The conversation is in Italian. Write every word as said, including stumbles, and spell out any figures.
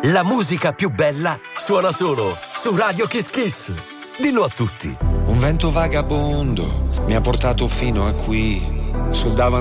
La musica più bella suona solo su Radio Kiss Kiss. Dillo a tutti. Un vento vagabondo mi ha portato fino a qui. Soldavano